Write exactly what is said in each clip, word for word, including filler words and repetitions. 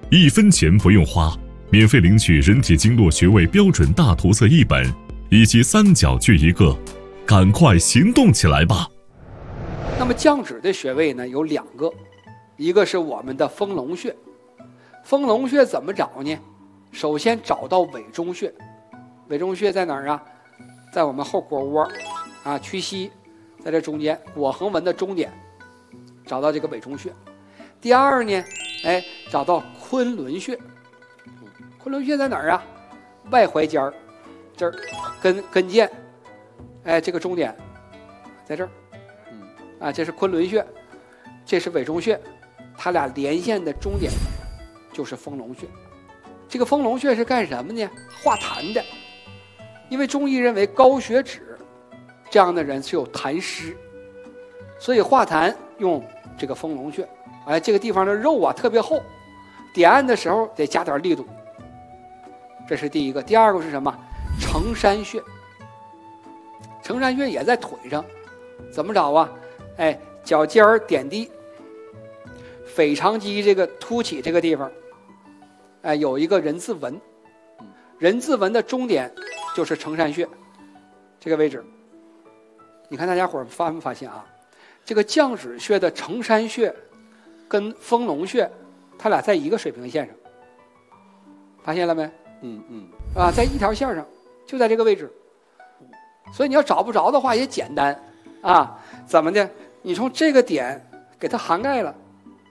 一分钱不用花，免费领取人体经络穴位标准大图册一本，以及三角穴一个，赶快行动起来吧！ 那么降脂的穴位呢有两个，一个是我们的丰隆穴。丰隆穴怎么找呢？首先找到委中穴，委中穴在哪儿啊？在我们后腘窝啊，屈膝，在这中间腘横纹的中点，找到这个委中穴。第二呢，哎，找到昆仑穴。昆仑穴在哪儿啊？外踝尖儿，这儿跟跟腱，哎，这个中点在这儿，啊，这是昆仑穴，这是委中穴，它俩连线的中点就是丰隆穴。这个丰隆穴是干什么呢？化痰的，因为中医认为高血脂这样的人是有痰湿，所以化痰用这个丰隆穴。哎，这个地方的肉啊特别厚，点按的时候得加点力度。这是第一个。第二个是什么？承山穴。承山穴也在腿上，怎么找啊？哎，脚尖儿点地，腓肠肌这个凸起这个地方，哎，有一个人字纹，人字纹的中点就是承山穴，这个位置。你看大家伙发没发现啊？这个降脂穴的承山穴跟丰隆穴，它俩在一个水平线上，发现了没？ 嗯嗯， 啊，在一条线上，就在这个位置。所以你要找不着的话也简单，啊，怎么的？你从这个点给它涵盖了，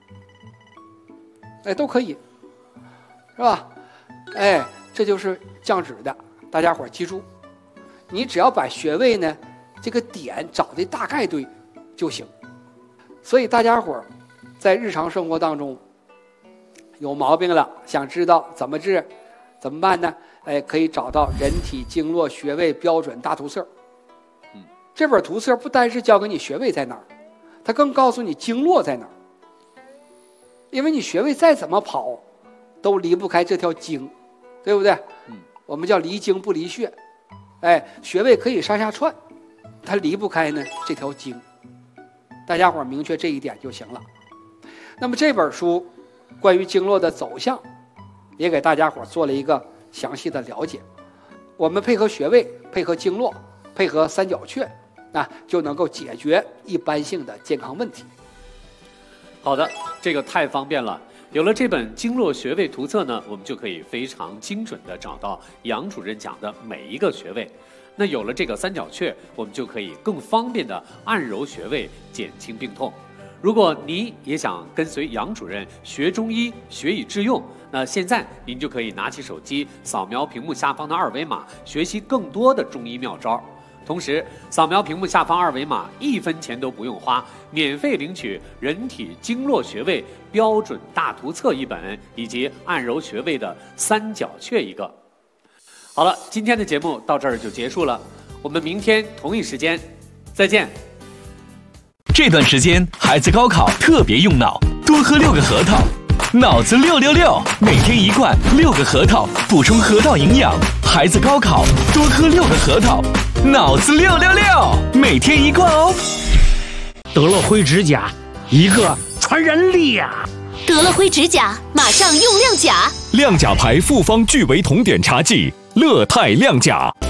哎，都可以，是吧？哎，这就是降脂的，大家伙记住，你只要把穴位呢这个点找的大概对就行。所以大家伙在日常生活当中有毛病了，想知道怎么治怎么办呢？哎，可以找到人体经络穴位标准大图册。 嗯，这本图册不单是教给你穴位在哪儿，它更告诉你经络在哪儿。因为你穴位再怎么跑都离不开这条经，对不对？ 嗯， 我们叫离经不离穴。哎，穴位可以上下串，它离不开呢这条经。大家伙明确这一点就行了。那么这本书关于经络的走向也给大家伙做了一个详细的了解。我们配合穴位，配合经络，配合三角穴，那就能够解决一般性的健康问题。 好的，这个太方便了。有了这本经络穴位图册呢，我们就可以非常精准地找到杨主任讲的每一个穴位。那有了这个三角穴，我们就可以更方便地按揉穴位，减轻病痛。如果您也想跟随杨主任学中医，学以致用，那现在您就可以拿起手机，扫描屏幕下方的二维码，学习更多的中医妙招。同时，扫描屏幕下方二维码，一分钱都不用花，免费领取人体经络穴位标准大图册一本，以及按揉穴位的三角穴一个。好了，今天的节目到这儿就结束了，我们明天同一时间再见。 这段时间孩子高考特别用脑，多喝六个核桃，脑子六六六，每天一罐六个核桃，补充核桃营养。孩子高考多喝六个核桃，脑子六六六，每天一罐哦。 得了灰指甲，一个传染力呀！ 得了灰指甲，马上用亮甲。 亮甲牌复方聚维酮碘茶剂，乐泰亮甲。